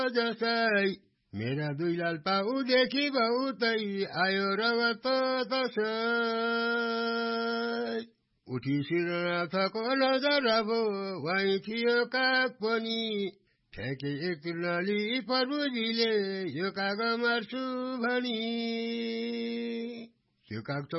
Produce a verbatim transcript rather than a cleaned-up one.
जसै मेरा दुई लाल पाउदेखि बहुतै आयो रगत तसै उठी श्रीनाथको नजर भो वहीँ थियो काग पनि ठ्याके एक तुलनाली प्रभुजीले यो काग मार्छु भनी त्यो काग